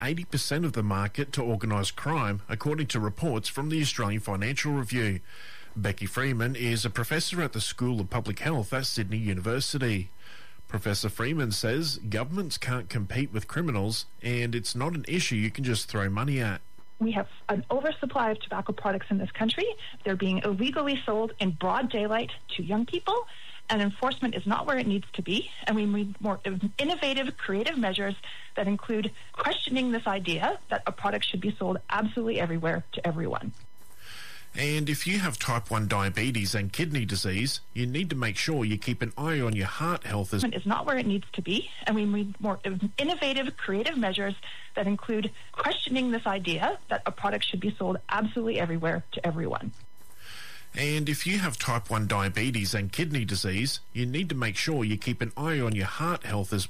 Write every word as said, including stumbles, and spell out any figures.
eighty percent of the market to organised crime, according to reports from the Australian Financial Review. Becky Freeman is a professor at the School of Public Health at Sydney University. Professor Freeman says governments can't compete with criminals, and it's not an issue you can just throw money at. We have an oversupply of tobacco products in this country. They're being illegally sold in broad daylight to young people, and enforcement is not where it needs to be. And we need more innovative, creative measures that include questioning this idea that a product should be sold absolutely everywhere to everyone. And if you have type one diabetes and kidney disease, you need to make sure you keep an eye on your heart health as well. Is not where it needs to be, and we need more innovative, creative measures that include questioning this idea that a product should be sold absolutely everywhere to everyone. And if you have type one diabetes and kidney disease, you need to make sure you keep an eye on your heart health as well.